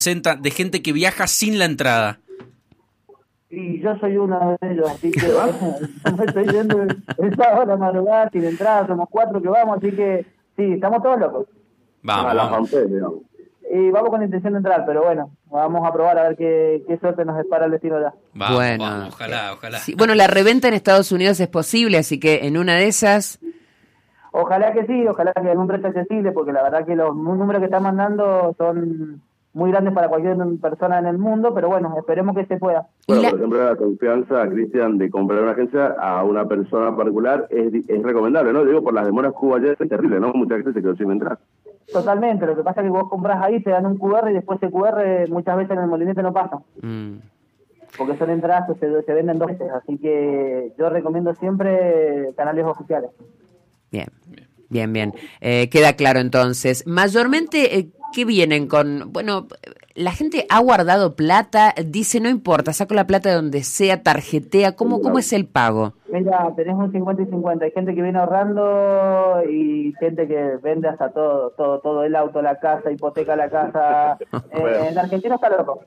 de gente que viaja sin la entrada. Y yo soy uno de ellos, así que me estoy yendo esta hora madrugada sin entrada, somos 4 que vamos, así que sí, estamos todos locos. Vamos. Y vamos con la intención de entrar, pero bueno, vamos a probar a ver qué suerte nos depara el destino allá. Vamos, ojalá. Sí, bueno, la reventa en Estados Unidos es posible, así que en una de esas... Ojalá que sí, ojalá que en un precio accesible, porque la verdad que los números que están mandando son muy grandes para cualquier persona en el mundo, pero bueno, esperemos que se pueda. Bueno, por ejemplo, la confianza, Cristian, de comprar una agencia a una persona particular es recomendable, ¿no? Digo, por las demoras que hubo ayer es terrible, ¿no? Mucha gente se quedó sin entrar. Totalmente, lo que pasa es que vos compras ahí, te dan un QR y después ese QR muchas veces en el molinete no pasa. Porque son entradas que se venden 2 veces, así que yo recomiendo siempre canales oficiales. Bien. Queda claro entonces. Mayormente, ¿qué vienen con? Bueno, la gente ha guardado plata, dice no importa, saco la plata de donde sea, tarjetea, ¿cómo es el pago? Mira, tenés un 50 y 50, hay gente que viene ahorrando y gente que vende hasta todo, el auto, la casa, hipoteca la casa. En Argentina está loco.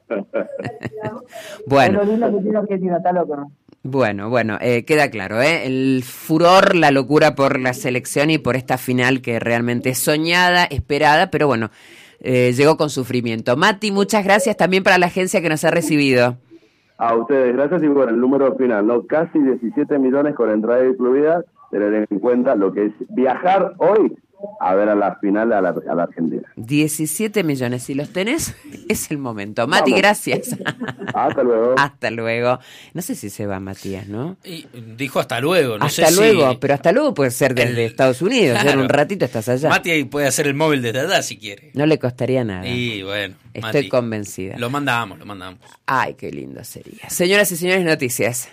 Bueno. Es lo lindo que tiene Argentina, está loco, ¿no? Bueno, queda claro, el furor, la locura por la selección y por esta final que realmente es soñada, esperada, pero bueno, llegó con sufrimiento. Mati, muchas gracias también para la agencia que nos ha recibido. A ustedes, gracias. Y bueno, el número final, ¿no? Casi 17 millones con entrada incluida. Tener en cuenta lo que es viajar hoy a ver a la final a la Argentina. 17 millones, si los tenés, es el momento. Mati, vamos. Gracias. Hasta luego. Hasta luego. No sé si se va Matías, ¿no? Y dijo hasta luego, no hasta sé luego, si... pero hasta luego puede ser desde Estados Unidos, claro. En un ratito estás allá. Mati puede hacer el móvil desde allá si quiere. No le costaría nada. Y bueno, estoy Mati, convencida. Lo mandamos. Ay, qué lindo sería. Señoras y señores, noticias.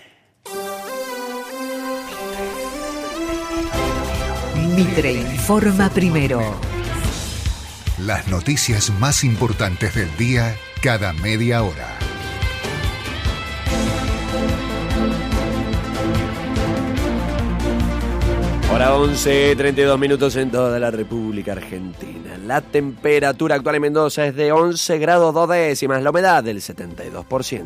Mitre informa primero. Las noticias más importantes del día cada media hora. Hora 11, 32 minutos en toda la República Argentina. La temperatura actual en Mendoza es de 11 grados 2 décimas, la humedad del 72%.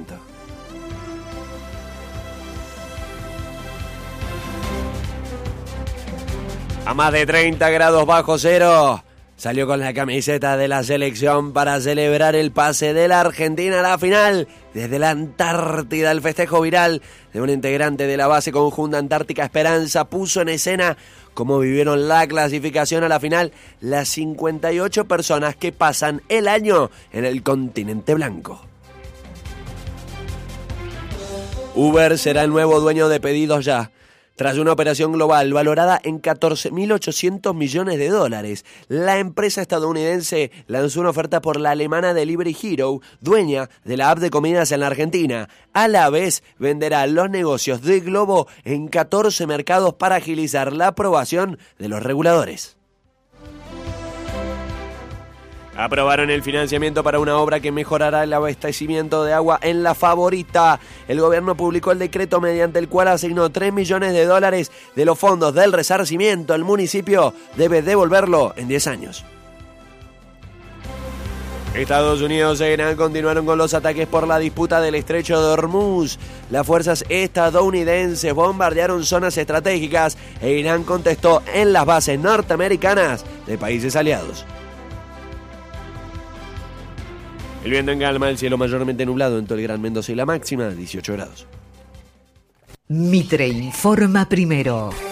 A más de 30 grados bajo cero, salió con la camiseta de la selección para celebrar el pase de la Argentina a la final. Desde la Antártida, el festejo viral de un integrante de la base conjunta Antártica Esperanza puso en escena cómo vivieron la clasificación a la final las 58 personas que pasan el año en el continente blanco. Uber será el nuevo dueño de Pedidos Ya. Tras una operación global valorada en 14.800 millones de dólares, la empresa estadounidense lanzó una oferta por la alemana Delivery Hero, dueña de la app de comidas en la Argentina. A la vez, venderá los negocios de Globo en 14 mercados para agilizar la aprobación de los reguladores. Aprobaron el financiamiento para una obra que mejorará el abastecimiento de agua en La Favorita. El gobierno publicó el decreto mediante el cual asignó 3 millones de dólares de los fondos del resarcimiento. El municipio debe devolverlo en 10 años. Estados Unidos e Irán continuaron con los ataques por la disputa del estrecho de Hormuz. Las fuerzas estadounidenses bombardearon zonas estratégicas e Irán contestó en las bases norteamericanas de países aliados. El viento en calma, el cielo mayormente nublado en todo el Gran Mendoza y la máxima 18 grados. Mitre informa primero.